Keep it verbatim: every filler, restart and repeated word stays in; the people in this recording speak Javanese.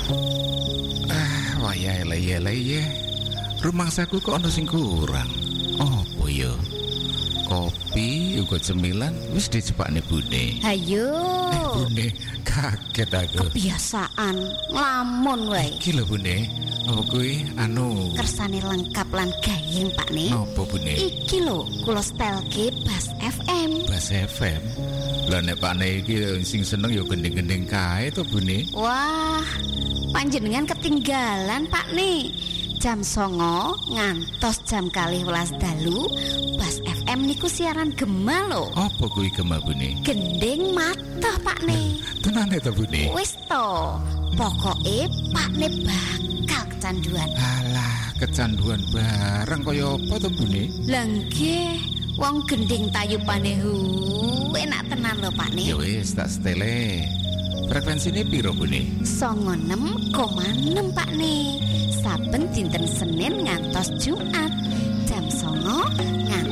Ah, wayahe leye-leye. Rumangsaku kok ana sing kurang. Opo ya? Kopi uga cemilan wis dicepakne Bune. Hayo. Eh, Bune, kaget aku. Kebiasaan nglamun wae. Iki lho Bune, apa kuwi anu Kersane lengkap lan gayeng Pakne. napa Bune? Iki lho kula setelke Bas F M. Bas F M. Lah nek Pakne iki sing seneng ya gending-gending kae to Bune. Wah, panjenengan ketinggalan Pakne. Jam songo ngantos jam kalih welas dalu Bas F M niku siaran gema lho. Apa kuwi gema Bune? Gending matah Pakne. Tenane to Bune? Wis to, pokoke Pakne bakal kecanduan. Alah, kecanduan bareng kaya apa to Bune? Lah nggih, wong gending tayupane hu enak tenan lho Pakne. Ya wis tak setele. Frekuensine piro Bune? songo enam koma enam Pakne. Saben dinten Senin ngantos Jumat jam songo ngantos